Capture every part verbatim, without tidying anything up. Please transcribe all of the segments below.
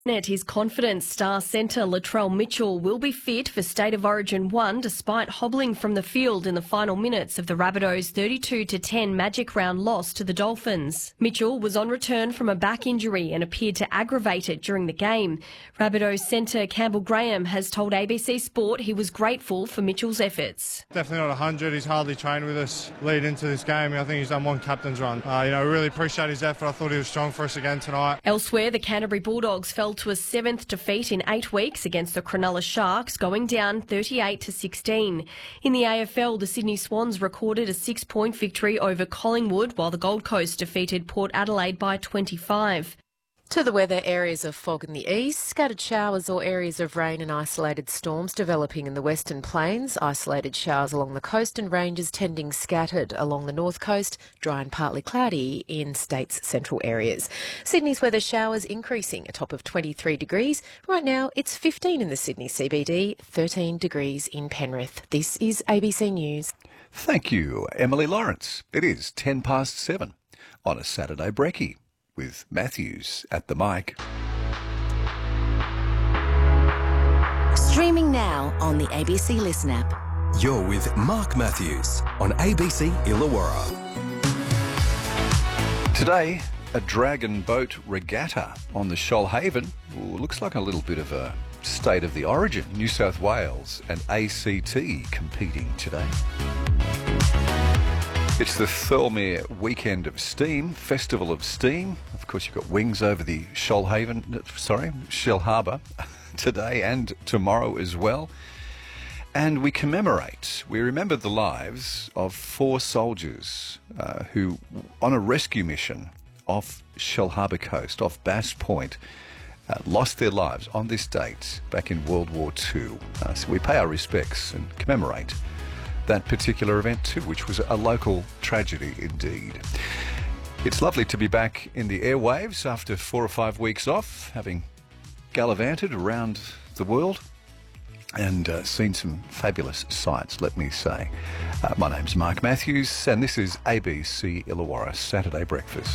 Net is confident star centre Latrell Mitchell will be fit for State of Origin one despite hobbling from the field in the final minutes of the Rabbitohs' thirty-two to ten Magic Round loss to the Dolphins. Mitchell was on return from a back injury and appeared to aggravate it during the game. Rabbitohs centre Campbell Graham has told A B C Sport he was grateful for Mitchell's efforts. Definitely not one hundred. He's hardly trained with us lead into this game. I think he's done one captain's run. Uh, you know, really appreciate his effort. I thought he was strong for us again tonight. Elsewhere, the Canterbury Bulldogs fell to a seventh defeat in eight weeks against the Cronulla Sharks, going down thirty-eight to sixteen. In the A F L, the Sydney Swans recorded a six-point victory over Collingwood, while the Gold Coast defeated Port Adelaide by twenty-five. To the weather, areas of fog in the east, scattered showers or areas of rain and isolated storms developing in the Western Plains, isolated showers along the coast and ranges tending scattered along the north coast, dry and partly cloudy in state's central areas. Sydney's weather showers increasing, a top of twenty-three degrees. Right now it's fifteen in the Sydney C B D, thirteen degrees in Penrith. This is A B C News. Thank you, Emily Lawrence. It is ten past seven on a Saturday brekkie, with Matthews at the mic. Streaming now on the A B C Listen app. You're with Mark Matthews on A B C Illawarra. Today, a dragon boat regatta on the Shoalhaven. Ooh, looks like a little bit of a state of the origin. New South Wales and A C T competing today. It's the Thirlmere Weekend of Steam, Festival of Steam. Of course, you've got wings over the Shoalhaven, sorry, Shellharbour today and tomorrow as well. And we commemorate, we remember the lives of four soldiers uh, who, on a rescue mission off Shellharbour Coast, off Bass Point, uh, lost their lives on this date back in World War Two. Uh, so we pay our respects and commemorate that particular event too, which was a local tragedy indeed. It's lovely to be back in the airwaves after four or five weeks off, having gallivanted around the world and uh, seen some fabulous sights, let me say. Uh, my name's Mark Matthews and this is A B C Illawarra Saturday Breakfast.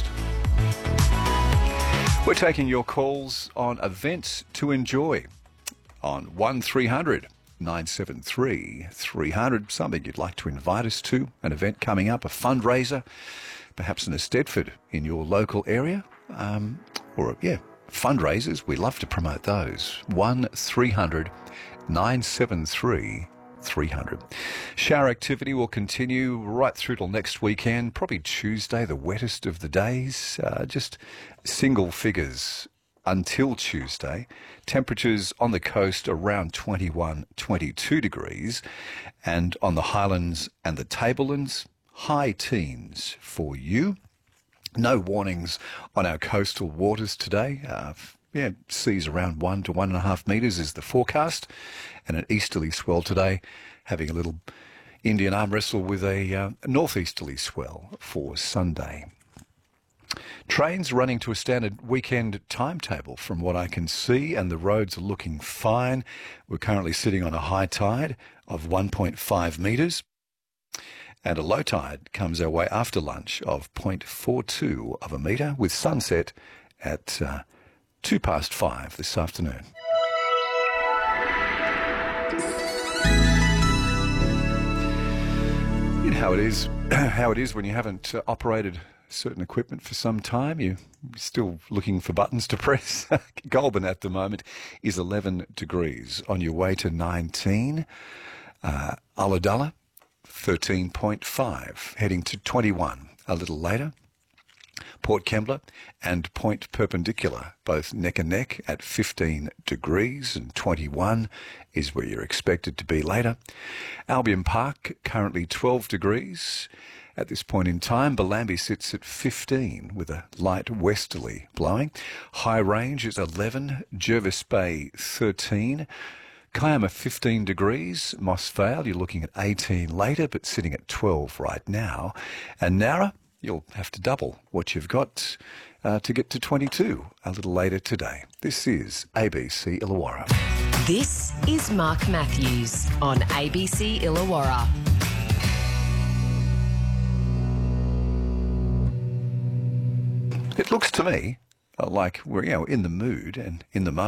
We're taking your calls on events to enjoy on one three hundred nine seven three three hundred, something you'd like to invite us to, an event coming up, a fundraiser, perhaps in a Stedford in your local area, um, or, yeah, fundraisers, we love to promote those. one three hundred nine seven three three hundred. Shower activity will continue right through till next weekend, probably Tuesday, the wettest of the days, uh, just single figures until Tuesday. Temperatures on the coast around twenty-one, twenty-two degrees, and on the Highlands and the Tablelands, high teens for you. No warnings on our coastal waters today. Uh, yeah, seas around one to one and a half metres is the forecast, and an easterly swell today, having a little Indian arm wrestle with a uh, northeasterly swell for Sunday. Trains running to a standard weekend timetable from what I can see, and the roads are looking fine. We're currently sitting on a high tide of one point five metres, and a low tide comes our way after lunch of zero point four two of a metre, with sunset at uh, two past five this afternoon. You know how it is, how it is when you haven't uh, operated certain equipment for some time. You're still looking for buttons to press. Goulburn at the moment is eleven degrees, on your way to nineteen. Uh, Ulladulla, thirteen point five, heading to twenty-one a little later. Port Kembla and Point Perpendicular, both neck and neck at fifteen degrees, and twenty-one is where you're expected to be later. Albion Park, currently twelve degrees. At this point in time, Bellambi sits at fifteen with a light westerly blowing. High Range is eleven, Jervis Bay thirteen, Kiama fifteen degrees, Moss Vale you're looking at eighteen later but sitting at twelve right now, and Nowra you'll have to double what you've got uh, to get to twenty-two a little later today. This is A B C Illawarra. This is Mark Matthews on A B C Illawarra. It looks to me uh, like we're, you know, in the mood and in the moment.